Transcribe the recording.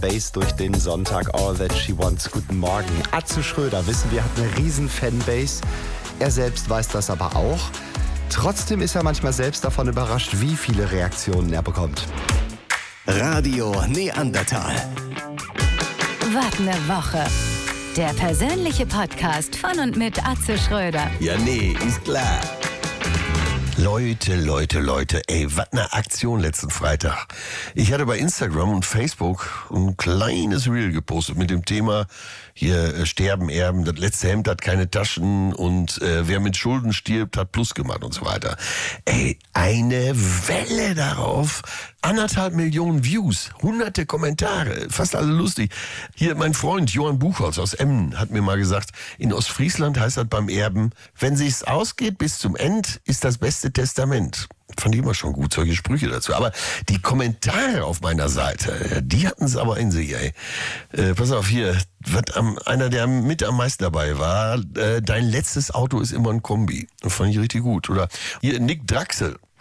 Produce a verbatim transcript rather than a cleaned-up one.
Bass durch den Sonntag. All That She Wants. Guten Morgen. Atze Schröder, wissen wir, hat eine riesen Fanbase. Er selbst weiß das aber auch. Trotzdem ist er manchmal selbst davon überrascht, wie viele Reaktionen er bekommt. Radio Neandertal. Was ne Woche. Der persönliche Podcast von und mit Atze Schröder. Ja, nee, ist klar. Leute, Leute, Leute, ey, was eine Aktion letzten Freitag. Ich hatte bei Instagram und Facebook ein kleines Reel gepostet mit dem Thema hier äh, Sterben, Erben, das letzte Hemd hat keine Taschen und äh, wer mit Schulden stirbt, hat Plus gemacht und so weiter. Ey, eine Welle darauf, anderthalb Millionen Views, hunderte Kommentare, fast alle lustig. Hier mein Freund Johann Buchholz aus Emmen hat mir mal gesagt, in Ostfriesland heißt das beim Erben, wenn sich's ausgeht bis zum End, ist das beste Testament. Fand ich immer schon gut, solche Sprüche dazu. Aber die Kommentare auf meiner Seite, die hatten es aber in sich, ey. Äh, pass auf hier, was am, einer, der mit am meisten dabei war, äh, dein letztes Auto ist immer ein Kombi. Das fand ich richtig gut. Oder hier Nick Draxel